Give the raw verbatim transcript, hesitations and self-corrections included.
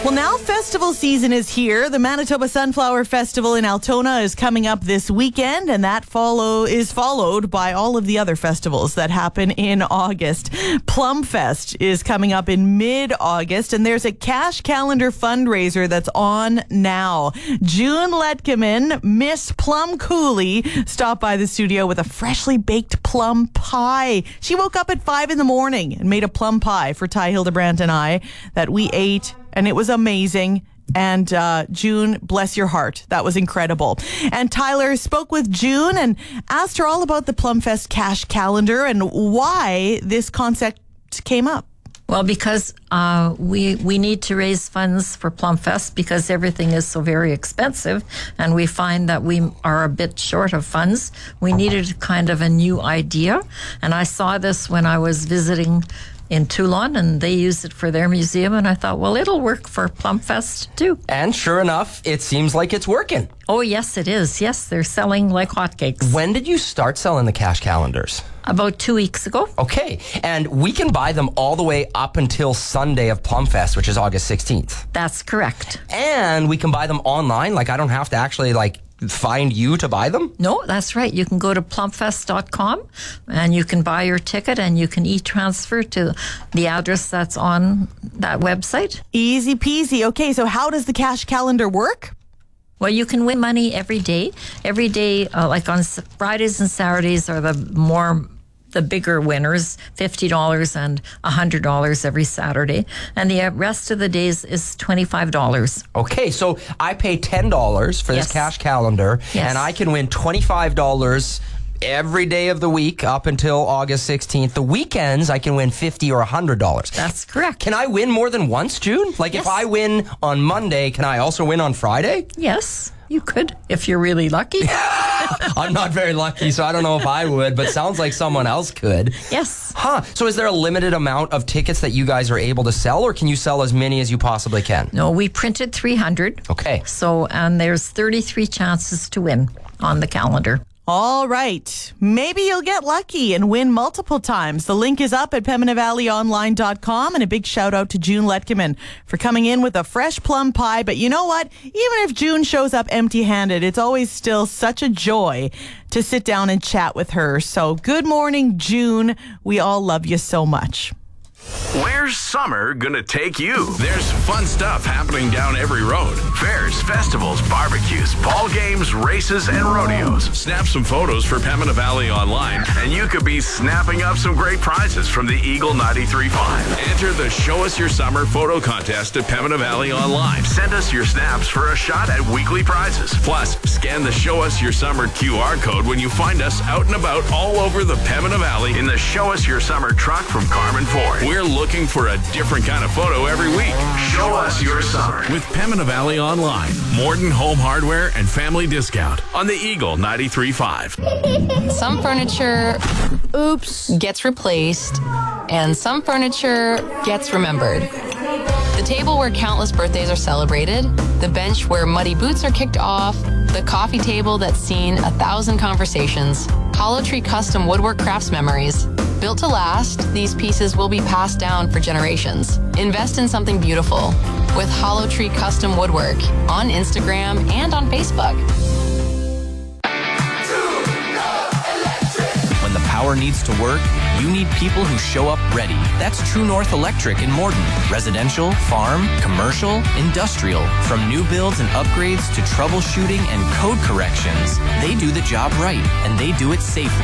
Well, now festival season is here. The Manitoba Sunflower Festival in Altona is coming up this weekend, and that follow is followed by all of the other festivals that happen in August. Plum Fest is coming up in mid-August, and there's a cash calendar fundraiser that's on now. June Letkeman, Miss Plum Cooley, stopped by the studio with a freshly baked plum pie. She woke up at five in the morning and made a plum pie for Ty Hildebrandt and I that we ate, and it was amazing. And uh, June, bless your heart. That was incredible. And Tyler spoke with June and asked her all about the Plumfest cash calendar and why this concept came up. Well, because uh, we we need to raise funds for Plumfest because everything is so very expensive, and we find that we are a bit short of funds. We needed kind of a new idea, and I saw this when I was visiting in Toulon, and they used it for their museum, and I thought, well, it'll work for Plumfest too. And sure enough, it seems like it's working. Oh, yes, it is. Yes, they're selling like hotcakes. When did you start selling the cash calendars? About two weeks ago. Okay, and we can buy them all the way up until Sunday of Plumfest, which is August sixteenth. That's correct. And we can buy them online? Like, I don't have to actually, like, find you to buy them? No, that's right. You can go to plumfest dot com and you can buy your ticket and you can e-transfer to the address that's on that website. Easy peasy. Okay, so how does the cash calendar work? Well, you can win money every day. Every day, uh, like on Fridays and Saturdays are the more the bigger winners, fifty dollars and one hundred dollars every Saturday. And the rest of the days is twenty-five dollars. Okay, so I pay ten dollars for Yes. this cash calendar, Yes. and I can win twenty-five dollars every day of the week up until August sixteenth. The weekends, I can win fifty dollars or one hundred dollars. That's correct. Can I win more than once, June? Like, Yes. if I win on Monday, can I also win on Friday? Yes, you could, if you're really lucky. I'm not very lucky, so I don't know if I would, but sounds like someone else could. Yes. Huh. So is there a limited amount of tickets that you guys are able to sell, or can you sell as many as you possibly can? No, we printed three hundred. Okay. So, and there's thirty-three chances to win on the calendar. All right. Maybe you'll get lucky and win multiple times. The link is up at pembina valley online dot com, and a big shout out to June Letkeman for coming in with a fresh plum pie. But you know what? Even if June shows up empty-handed, it's always still such a joy to sit down and chat with her. So good morning, June. We all love you so much. Where's summer gonna take you? There's fun stuff happening down every road. Fairs, festivals, barbecues, ball games, races, and rodeos. Snap some photos for Pembina Valley Online, and you could be snapping up some great prizes from the Eagle ninety-three point five. Enter the Show Us Your Summer photo contest at Pembina Valley Online. Send us your snaps for a shot at weekly prizes. Plus, scan the Show Us Your Summer Q R code when you find us out and about all over the Pembina Valley in the Show Us Your Summer truck from Carmen Ford. We're looking for a different kind of photo every week. Show us your summer with Pembina Valley Online, Morden Home Hardware and Family Discount on the Eagle ninety-three point five. Some furniture, oops, gets replaced, and some furniture gets remembered. The table where countless birthdays are celebrated, the bench where muddy boots are kicked off, the coffee table that's seen a thousand conversations. Hollow Tree Custom Woodwork Crafts Memories. Built to last, these pieces will be passed down for generations. Invest in something beautiful with Hollow Tree Custom Woodwork on Instagram and on Facebook. When the power needs to work, you need people who show up ready. That's True North Electric in Morden. Residential, farm, commercial, industrial. From new builds and upgrades to troubleshooting and code corrections, they do the job right, and they do it safely.